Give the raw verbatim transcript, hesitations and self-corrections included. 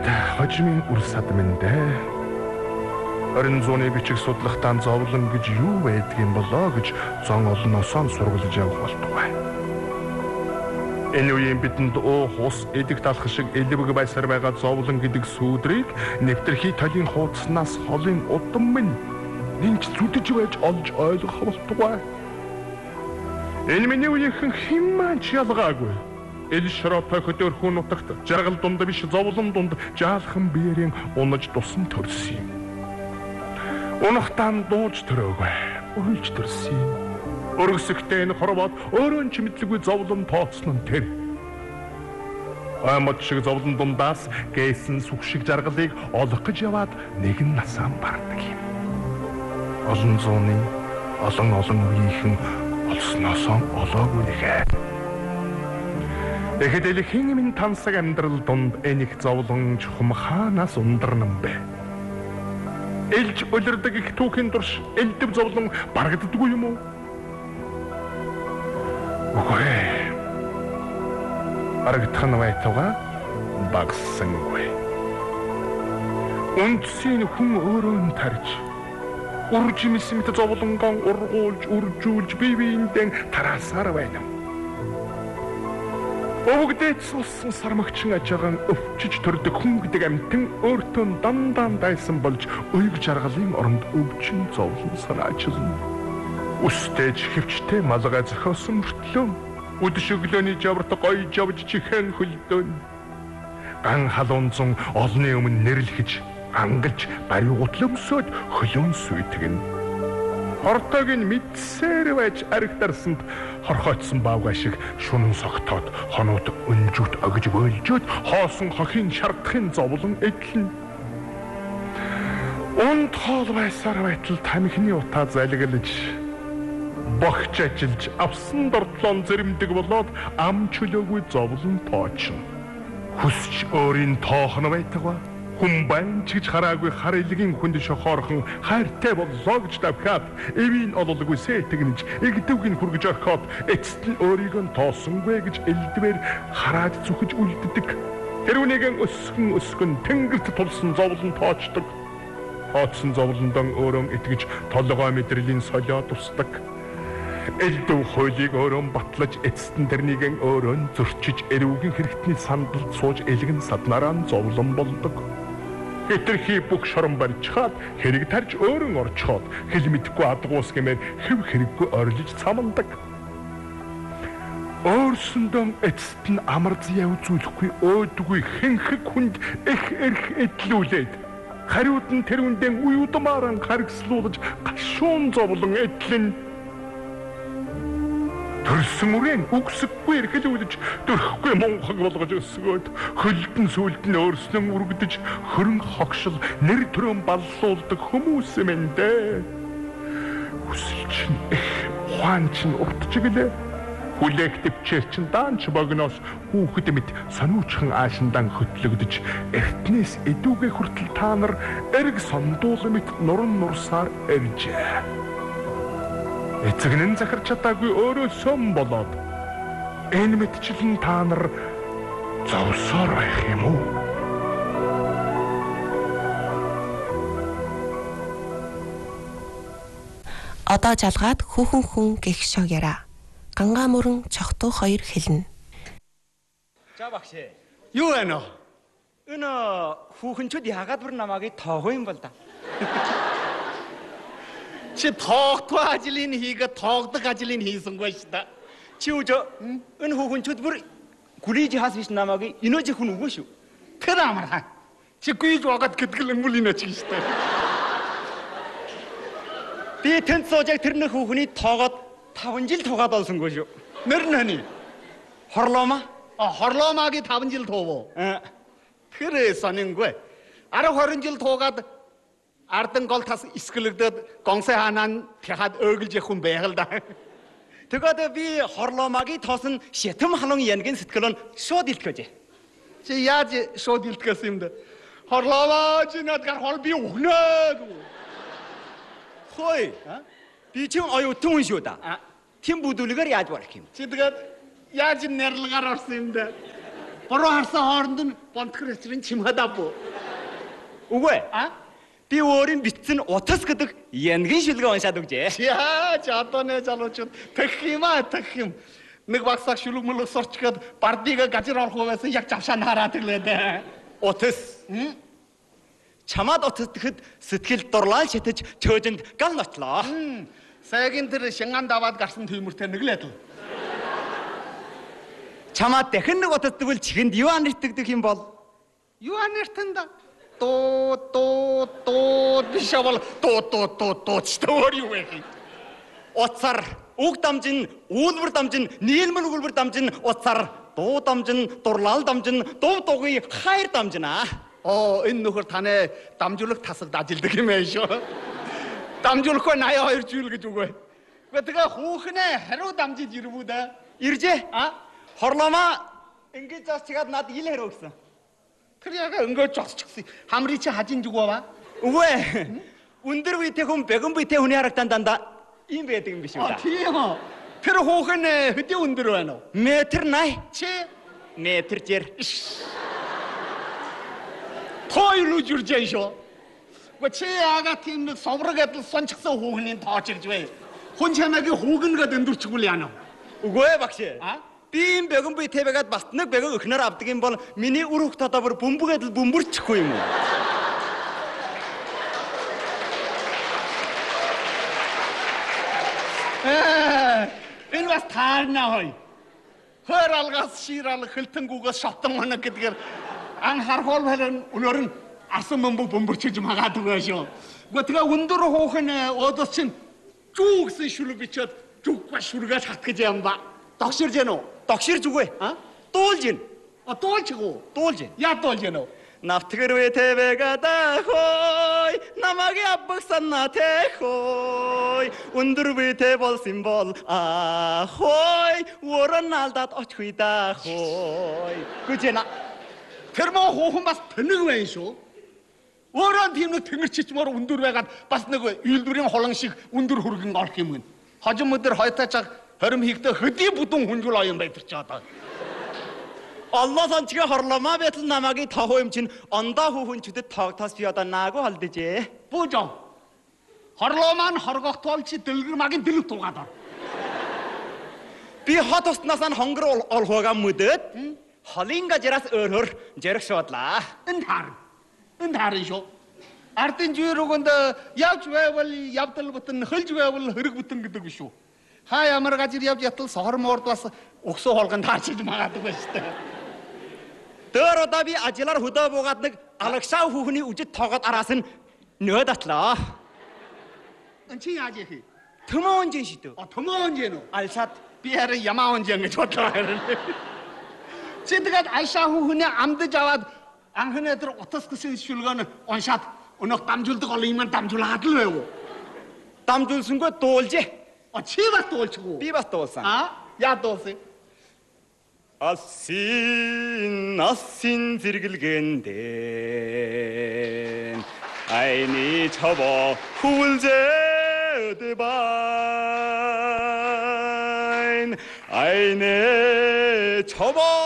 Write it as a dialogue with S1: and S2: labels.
S1: хожимын үр садмэндэ орон зууны бичиг судлахтаан зовлон гэж юу байдгийн болоо гэж зон олноосоо сургалж явах болтугай. Энэ үеийн бидэнд оо хус эдэг талах шиг элбэг байсаар байгаа зовлон гэдэг сүудрийг нэвтрхий талын хуудаснаас холын удам минь нинч зүдэж байж олж ойлгох болтугай. Энэ миний үеийнхэн химмаач ялгаагүй. Эл шропой хөдөөрхөн нутагт жаргал дунд биш зовлон дунд жаалхан биеэрийн унаж тусан төрсөн юм. Унахтан дууж төрөөгөө үргэлж төрсөн. Өргөсгтэй энэ хорвоод өөрөө ч мэдлгүй зовлон тооцсон нь тэр. Аймад шиг зовлон дундаас гээсэн сүх шиг жаргалыг олох гэж яваад нэгэн насаан бардаг юм. Олон зууны олон олон үеийнхэн олсноосоо олоогүй нэхэ. Тэгэхэд элхийн минь тансаг амьдрал донд энийг зовлон чухам хаанаас ундарнан бэ? Элж өлөрдөг их түүхийн турш элдэв зовлон барагддаггүй юм уу? Үгүй. Барагдах нь байтугай багсангүй. Үндсийн хүн өөрөө нь тарж уржимсэмт зовлонгон ургуулж үржүүлж бие биендээ тараасаар байна. Өвгдээд сулсан сармагчин ажаагаан өвчиж төрдөг хүн гэдэг амьтан өөртөө дандаа дайсан болж уйг жаргалын оронд өвчин зовлон санаачилна. Үстэж хөвчтэй малгай зохиосон мөртлөө үдэшөглөөний жаврт гоё жавж чихэн хөлдөөн. Ган халуунзан олны өмнө нэрлэхэж ангалж бариугутлөмсөд хөлөөн сүйтгэн. Хортойг нь мэдсээр байж аригтарсанд хорхоцсон баавгай шиг шунан согтоод хонууд өнжүүт огж бөөлжөөд хоосон хохин шардахын зовлон эдлэн. Унд хоол байсаар байтал тамхины утаа залгалж богч ажиллаж авсан дортлон зэрэмдэг болоод ам чөлөөгүй зовлон тоочно. Хүсч өөрийн тоохно байтугай хүн байн чиж хараагүй хар илгийн хүнд шохоорхон хайртай боллоо гэж давхаад эвийн ололгүй сэтгэнж игдэвгийн хүргэж орхоод эцэст нь өөрийгөө тоосонгүй гэж элдвэр хараад зүхэж үлддэг. Тэрүүнийгэн өсгөн өсгөн тэнгэрт тулсан зовлон тоочдог. Хооцсон зовлондон өөрөө итгэж толгой мэдрэлийн солио тусдаг. Элдв хойлыг өөрөө батлаж эцэст нь тэрнийгэн өөрөө зөрчиж эрүүгийн хэрэгтний сандалд сууж элгэн саднараа зовлон болдог. Хэтэрхий бүх шорон барьчихад хэрэг тарж өөрөн орчхоод хэл мэдгүй адгуус гэмээр хэв хэрэггүй орилж цамандаг. Өөрсөндөө эцэст нь амар зяв зүйлхгүй өөдгүй хэнхэг хүнд их эрх эдлүүлээд хариуд нь тэрүүндээ уюудмааран харгслуулж гашуун зовлон эдлэн. Төрсөн үрэн үгсэхгүй эргэлүүлж дөрөхгүй монхог болгож өсгөөд хөлдөн сүлд нь өөрснөө үргдэж хөрөн хогшил нэр төрөн баллуулдаг хүмүүс юм дээ. Хүсэл чинь их ухаан чинь уртчиглээ. Хүлээх төвчээр чинь даанч богноос хүүхэд мэд сониучхан аашиндан хөтлөгдөж эртнээс эдүүгээ хүртэл та нар эрг сондуул мэд нуран нурсаар эржээ. Эцэгнэн захирч чадаагүй өөрөө сом болоод энэ мэтчлэн та нар зовсоор байх юм уу?
S2: Одоо жалгаад хүүхэн хүн гэх шог яра. Гангаа мөрөн чохтуу хоёр хэлнэ.
S3: За багш. Юу вэ нөө? Энэ хүүхэнчүүд яагаад бүр намайг тоого юм бол да?
S4: Чи тоогдгүй ажлын хийгээд тоогдог ажлын хийсэнгүй шүү дээ.
S3: Чи үгүй энэ хүүхэнчүүд бүр гүрийж хас биш намайг инөөж хүн үгүй шүү.
S4: Тэр амархан. Чи гүйж угаад гэдгэл мөл инөөч шүү дээ.
S3: Би тэнд суужяг тэр нэг хүүхний тоогоод таван жил тугаад олсонгүй шүү.
S4: Нэр нь хани?
S3: Хорлоомаа.
S4: А хорлоомаагийн таван жил туувуу. Тэр сонингүй. Арав хорин жил туугаад ардан гол тас искэлэгдээд гонсой хаанаа тахад өглөж явах хүн байгаль да.
S3: Тэгээд би хорлоомаагийн тоосон шитэм халуун янгийн сэтгэлөө шууд илтгэж.
S4: Чи яаж шууд илтгэсэн юм бэ? Хорлоомаа чи надгаар хол би өгнөө.
S3: Хой. Би чи оюутан хүн шүү да. Тэм бүдүүлгээр яаж барах юм?
S4: Чи тэгээд яаж нэрлэгээр орсон юм бэ? буруу харсан хооронд нь бонтгор эцрийн чимхадаа.
S3: Үгүй.
S4: А?
S3: Би өөрийн бичсэн утас гэдэг янгийн шүлгээ уншаад өгчээ.
S4: Яа, ч одоо нэ залуучууд тах юм аа, тах юм. Нэг багсаа шүлэг мөлөг сорчгээд бардига гажир орох байсан яг завшаа хараад ирлээ.
S3: Утас. Чамаад утас гэхэд сэтгэл дурлал шатаж чөөжөнд гал нотлоо.
S4: Сайгийн тэр шинган даваад гарсан төмөртэй нэг л адил.
S3: Чамаад дахин нэг утас тэгвэл чихэнд юу аниртдаг юм бол?
S4: Юу аниртанда? Тоо тоо тоо бишавал тоо тоо тоо тоо чтөр юу вэ?
S3: Утсаар үг дамжин, үйлбэр дамжин, нийлмэн өгүүлбэр дамжин, утсаар дуу дамжин, дурлал дамжин, дуу дугуй хайр дамжина.
S4: Оо, энэ нөхөр таны дамжуулах тасагд ажилдаг юм аа шүү. Дамжуулахгүй наяа хоёр жил гэж үгүй. Гэхдээ тэгээ хүүхнээ хариу дамжиж ирвүү дээ.
S3: Иржээ.
S4: А?
S3: Хорлоомоо ингэж зас чигаад над ил хариу өгсөн.
S4: Тэр яг ингээд жосчихсан. Хамрыг чи хажин зүгөө ба?
S3: Үгүй. Өндөр биетэй хүн бэгэн биетэй хүний харагтан дандаа ийм байдаг юм биш үү?
S4: А тийм үү. Тэр хүүхэн хэдийн өндөр байна уу?
S3: Метр най.
S4: Чи
S3: Метр жир.
S4: тойлоо жүржээ шүү. Гү чи яага тийм нэг соврог адил сончгсан хүүхний тоочилж вэ? Хүн чамаагийн хүүгэнгээд өндөрчихгүй яана.
S3: Үгүй багш.
S4: А?
S3: Би юм бэгэн биетэй байгаад бас нэг бэгэн өхнөр авдаг юм бол миний үр хөх тодоо бүр бөмбөг адил бөмбөрчихгүй юм уу?
S4: Энэ бас таарна хой. Хөр алгаас ширал хөлтөнгүүгээс шотон моног гэдгээр анхаархол байлаа өнөр нь асан бөмбөг бөмбөрчиж магадгүй байх шүү. Гэхдээ тэгээ өндөр хүүхэн өөдөөс чинь зүү гэсэн шүлэг бичээд зүггүй шүргээс хатгаж юм ба. Догширж гэнэ үү?
S3: Догширж үгүй.
S4: А?
S3: Дуулж гин.
S4: А дуулж гоо.
S3: Дуулж гин.
S4: Яа дуулж гэнэ үү?
S3: Навтгэр вэтэй бэгада хой намаги аббагсанна тэ хой өндөр вэтэй болсон бол а хой уран алдаад очихгүй да хой гүжэна.
S4: Тэр мөн хүүхэн бас тэнэг байна шүү. Өөрөө тийм нэг тэнгэрчичмөр өндөр байгаад бас нэг үйлдвэрийн холон шиг өндөр хөргөн олох юм гин. Хожим өдөр хойтоочаг хорим хийхдээ хөдий бүдүүн хүнжүүл оюун байдаг ч одоо.
S3: Allah санчга хорломоо байтал намаги тохоо юм чин ондоо хүүхэнчүүдэд тоогтоос би одоо наагу халдажээ.
S4: Буужоо. Хорлоо маань хоргогтол чи дэлгэр магийн дэлг туугаад ор.
S3: Би хот уснаас нь хонгор олхоога мүдэд холинга жараас өөрөөр жарах шуудлаа.
S4: Энэ таар. Энэ таар шүү. Ардын жирүүгэнд явж байвал явдал бүтэн хөлж байвал хэрэг бүтэн гэдэг биш үү? Хаа ямар газар явж ятал сохор моорд бас өгсөө холгон таарчиж магадгүй шүү дээ.
S3: Дөр одоо би ажлаар хөдөө буугаад нэг алагшаа хүүхний үжид тоогоод араас нь нөөд атлаа.
S4: Энд чи яаж яах вэ?
S3: Төмөн жин шидэ.
S4: А төмөн жин үү?
S3: Алшаад
S4: Би хараа ямаан жин гэж бодлоо хараа. Чи тэгээд Айша хүүхний амдаж аваад анхны тэр утас гэсэн шүлгөөн уншаад өнөөх дамжуулдаг олон юм дамжуулаад л байв уу?
S3: дамжуулсангүй дуулжээ.
S4: А чи бас дуулчихгүй.
S3: Би бас дуулсан.
S4: А? Яа дуулсан?
S3: Асын асын зэргэлгэндэн айны чаваа хүлзэдэбайн айны чаваа